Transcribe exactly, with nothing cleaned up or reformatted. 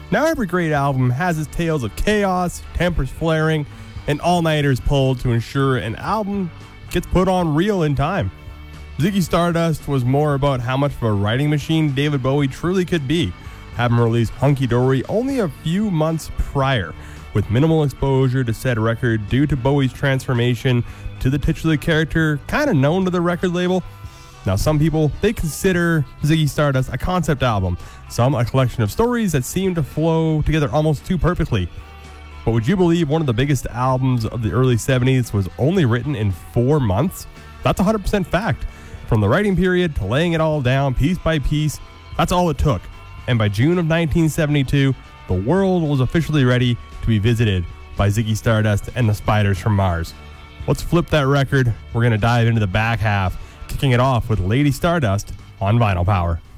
Now, every great album has its tales of chaos, tempers flaring, and all-nighters pulled to ensure an album gets put on reel in time. Ziggy Stardust was more about how much of a writing machine David Bowie truly could be, having released Hunky Dory only a few months prior, with minimal exposure to said record due to Bowie's transformation to the titular character kind of known to the record label. Now, some people, they consider Ziggy Stardust a concept album, some a collection of stories that seem to flow together almost too perfectly. But would you believe one of the biggest albums of the early seventies was only written in four months? That's one hundred percent fact. From the writing period to laying it all down piece by piece, that's all it took. And by June of nineteen seventy-two, the world was officially ready to be visited by Ziggy Stardust and the Spiders from Mars. Let's flip that record. We're going to dive into the back half, kicking it off with Lady Stardust on Vinyl Power.